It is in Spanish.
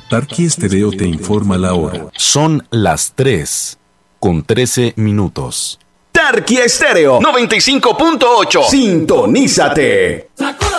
Tarqui Estéreo te informa la hora. Son las 3:13. Tarqui Estéreo 95.8. Sintonízate.